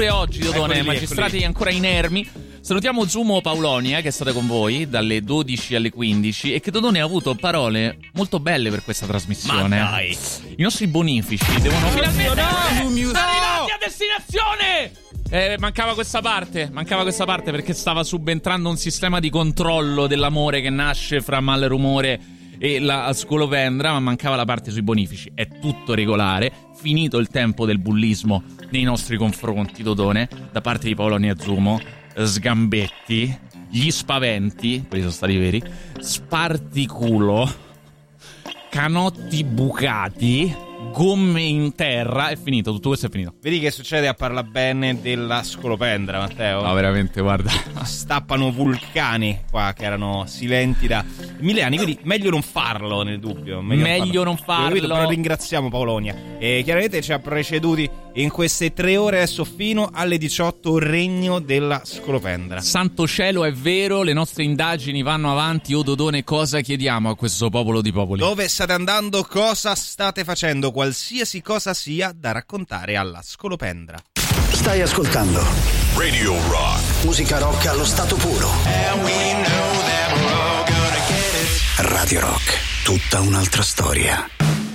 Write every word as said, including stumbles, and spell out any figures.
oggi, Dodone, Eccoli lì, magistrati eccoli. ancora inermi. Salutiamo Zumo Paulonia, che è stata con voi dalle dodici alle quindici, e che Dodone ha avuto parole molto belle per questa trasmissione. Ma dai. I nostri bonifici devono finalmente no, essere no, no. arrivati a destinazione! Eh, mancava questa parte, mancava questa parte perché stava subentrando un sistema di controllo dell'amore che nasce fra Malrumore e la Scolopendra, ma mancava la parte sui bonifici. È tutto regolare, finito il tempo del bullismo nei nostri confronti, Dodone, da parte di Paulonia Zumo. Sgambetti, gli spaventi, quelli sono stati veri, sparticulo, canotti bucati, gomme in terra. È finito, tutto questo è finito. Vedi che succede a parla bene della Scolopendra, Matteo? No, veramente, guarda. Stappano vulcani qua che erano silenti da mille anni, quindi meglio non farlo, nel dubbio. Meglio, Meglio non farlo. Capito? Però ringraziamo Paulonia. E chiaramente ci ha preceduti in queste tre ore adesso fino alle diciotto il regno della Scolopendra. Santo cielo, è vero, le nostre indagini vanno avanti. O Dodone, cosa chiediamo a questo popolo di popoli? Dove state andando? Cosa state facendo? Qualsiasi cosa sia da raccontare alla Scolopendra. Stai ascoltando Radio Rock. musica rock allo stato puro. And we know that we're all gonna get it. Radio Rock, tutta un'altra storia.